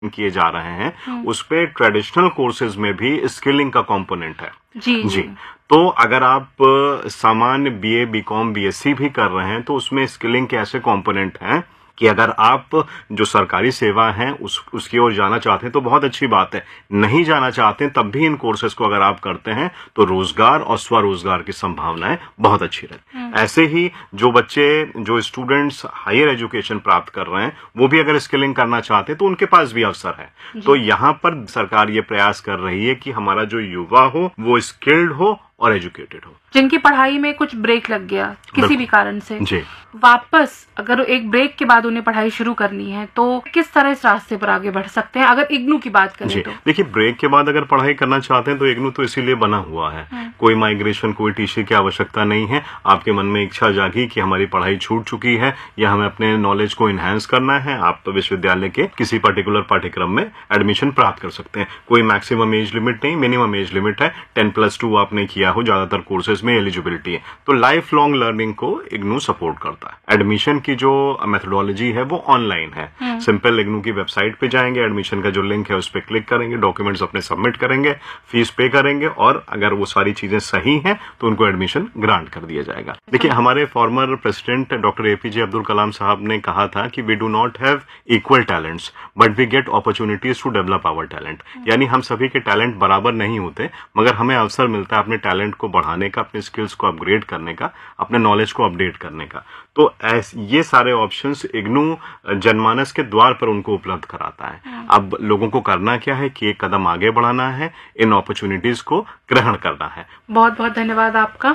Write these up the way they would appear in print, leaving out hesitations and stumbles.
किए जा रहे हैं उसपे ट्रेडिशनल कोर्सेज में भी स्किलिंग का कंपोनेंट है। जी। तो अगर आप सामान्य बीए, बीकॉम, बीएससी भी कर रहे हैं तो उसमें स्किलिंग के ऐसे कंपोनेंट हैं कि अगर आप जो सरकारी सेवा है उसकी ओर जाना चाहते हैं तो बहुत अच्छी बात है, नहीं जाना चाहते हैं तब भी इन कोर्सेज को अगर आप करते हैं तो रोजगार और स्वरोजगार की संभावनाएं बहुत अच्छी रहती। ऐसे ही जो स्टूडेंट्स हायर एजुकेशन प्राप्त कर रहे हैं वो भी अगर स्किलिंग करना चाहते हैं तो उनके पास भी अवसर है। तो यहाँ पर सरकार ये प्रयास कर रही है कि हमारा जो युवा हो वो स्किल्ड हो और एजुकेटेड हो। जिनकी पढ़ाई में कुछ ब्रेक लग गया किसी भी कारण से, जी, वापस अगर एक ब्रेक के बाद उन्हें पढ़ाई शुरू करनी है तो किस तरह इस रास्ते पर आगे बढ़ सकते हैं अगर इग्नू की बात करें तो? देखिए, ब्रेक के बाद अगर पढ़ाई करना चाहते हैं तो इग्नू तो इसीलिए बना हुआ है। कोई माइग्रेशन, कोई टीसी की आवश्यकता नहीं है। आपके मन में इच्छा जागी कि हमारी पढ़ाई छूट चुकी है या हमें अपने नॉलेज को इनहेंस करना है, आप तो विश्वविद्यालय के किसी पर्टिकुलर पाठ्यक्रम में एडमिशन प्राप्त कर सकते हैं। कोई मैक्सिमम एज लिमिट नहीं, मिनिमम एज लिमिट है। 10+2 आपने किया हो, ज्यादातर कोर्सेज में एलिजिबिलिटी है। तो लाइफ लॉन्ग लर्निंग को इग्नू सपोर्ट करता है। एडमिशन की जो मेथोडोलॉजी है वो ऑनलाइन है। सिंपल इग्नू की वेबसाइट पे जाएंगे, एडमिशन का जो लिंक है उस पर क्लिक करेंगे, डॉक्यूमेंट्स अपने सबमिट करेंगे, फीस पे करेंगे और अगर वो सारी चीजें सही हैं तो उनको एडमिशन ग्रांट कर दिया जाएगा। देखिए, हमारे former president doctor APJ Abdul Kalam साहब ने कहा था कि we do not have equal talents but we get opportunities to develop our talent. यानी हम सभी के टैलेंट बराबर नहीं होते मगर हमें अवसर मिलता है अपने टैलेंट को बढ़ाने का, अपने स्किल्स को अपग्रेड करने का, अपने नॉलेज को अपडेट करने का। तो ये सारे ऑप्शंस इग्नू जनमानस के द्वार पर उनको उपलब्ध कराता है। अब लोगों को करना क्या है कि एक कदम आगे बढ़ाना है, इन अपॉर्चुनिटीज को ग्रहण करना है। बहुत बहुत धन्यवाद आपका।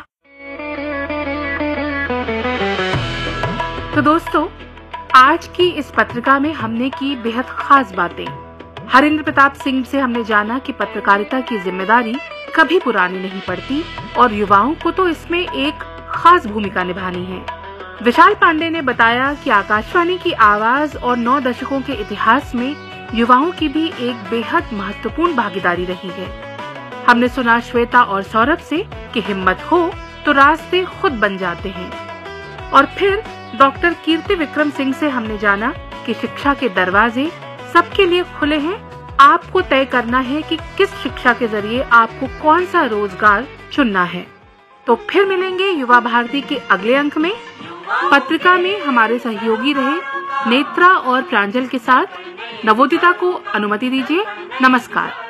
तो दोस्तों, आज की इस पत्रिका में हमने की बेहद खास बातें। हरेंद्र प्रताप सिंह से हमने जाना कि पत्रकारिता की जिम्मेदारी कभी पुरानी नहीं पड़ती और युवाओं को तो इसमें एक खास भूमिका निभानी है। विशाल पांडे ने बताया कि आकाशवाणी की आवाज और 9 दशकों के इतिहास में युवाओं की भी एक बेहद महत्वपूर्ण भागीदारी रही है। हमने सुना श्वेता और सौरभ से कि हिम्मत हो तो रास्ते खुद बन जाते हैं। और फिर डॉक्टर कीर्ति विक्रम सिंह से हमने जाना कि शिक्षा के दरवाजे सबके लिए खुले हैं, आपको तय करना है कि किस शिक्षा के जरिए आपको कौन सा रोजगार चुनना है। तो फिर मिलेंगे युवा भारती के अगले अंक में। पत्रिका में हमारे सहयोगी रहे नेत्रा और प्रांजल के साथ नवोदिता को अनुमति दीजिए। नमस्कार।